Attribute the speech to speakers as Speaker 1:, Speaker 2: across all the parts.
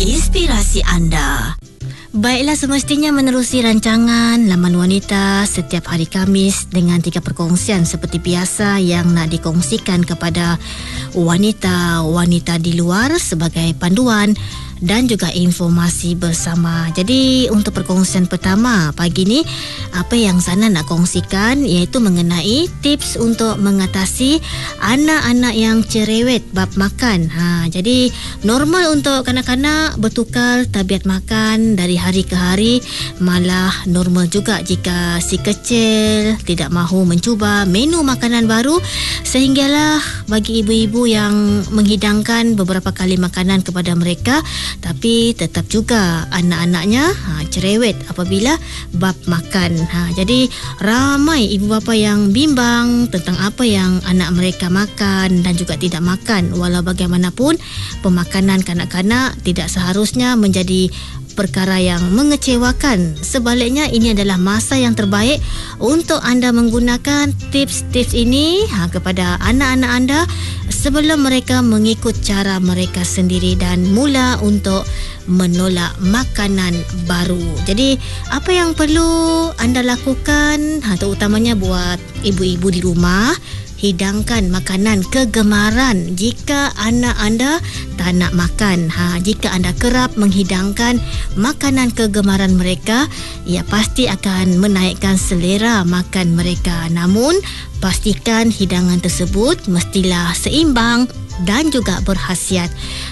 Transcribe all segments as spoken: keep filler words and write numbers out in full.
Speaker 1: inspirasi anda. Baiklah, semestinya menerusi rancangan Laman Wanita setiap hari Khamis dengan tiga perkongsian seperti biasa yang nak dikongsikan kepada wanita-wanita di luar sebagai panduan dan juga informasi bersama. Jadi untuk perkongsian pertama pagi ni, apa yang Sana nak kongsikan iaitu mengenai tips untuk mengatasi anak-anak yang cerewet bab makan. Ha, jadi normal untuk kanak-kanak bertukar tabiat makan dari hari ke hari, malah normal juga jika si kecil tidak mahu mencuba menu makanan baru, sehinggalah bagi ibu-ibu yang menghidangkan beberapa kali makanan kepada mereka, tapi tetap juga anak-anaknya ha, cerewet apabila bab makan. Ha, jadi ramai ibu bapa yang bimbang tentang apa yang anak mereka makan dan juga tidak makan. Walau bagaimanapun, pemakanan kanak-kanak tidak seharusnya menjadi perkara yang mengecewakan. Sebaliknya, ini adalah masa yang terbaik untuk anda menggunakan tips-tips ini ha, kepada anak-anak anda sebelum mereka mengikut cara mereka sendiri dan mula untuk menolak makanan baru. Jadi, apa yang perlu anda lakukan, ha, terutamanya buat ibu-ibu di rumah, hidangkan makanan kegemaran jika anak anda tak nak makan. Ha, jika anda kerap menghidangkan makanan kegemaran mereka, ia pasti akan menaikkan selera makan mereka. Namun, pastikan hidangan tersebut mestilah seimbang dan juga berkhasiat.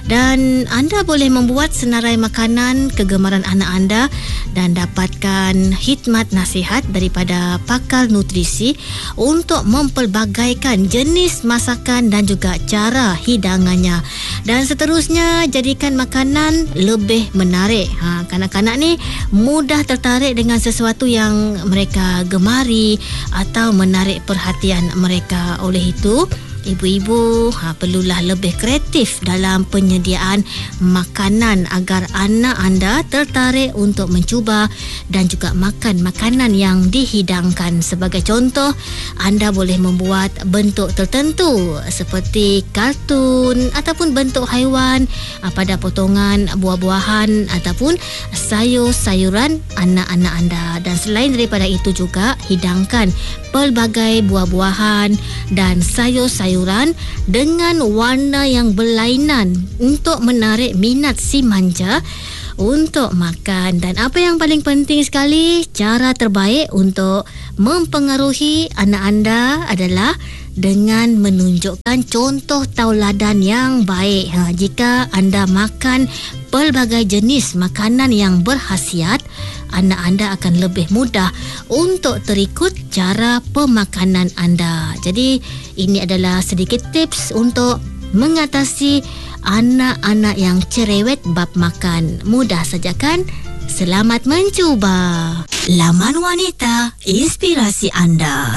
Speaker 1: Dan anda boleh membuat senarai makanan kegemaran anak anda dan dapatkan khidmat nasihat daripada pakar nutrisi untuk mempelbagaikan jenis masakan dan juga cara hidangannya. Dan seterusnya, jadikan makanan lebih menarik. Ha, kanak-kanak ni mudah tertarik dengan sesuatu yang mereka gemari atau menarik perhatian mereka. Oleh itu, ibu-ibu ha, perlulah lebih kreatif dalam penyediaan makanan agar anak anda tertarik untuk mencuba dan juga makan makanan yang dihidangkan. Sebagai contoh, anda boleh membuat bentuk tertentu seperti kartun ataupun bentuk haiwan ha, pada potongan buah-buahan ataupun sayur-sayuran anak-anak anda. Dan selain daripada itu juga, hidangkan pelbagai buah-buahan dan sayur-sayuran dengan warna yang berlainan untuk menarik minat si manja untuk makan. Dan apa yang paling penting sekali, cara terbaik untuk mempengaruhi anak anda adalah dengan menunjukkan contoh tauladan yang baik. Ha, jika anda makan pelbagai jenis makanan yang berkhasiat, anak anda akan lebih mudah untuk terikut cara pemakanan anda. Jadi, ini adalah sedikit tips untuk mengatasi anak-anak yang cerewet bab makan. Mudah saja kan? Selamat mencuba. Laman Wanita, inspirasi anda.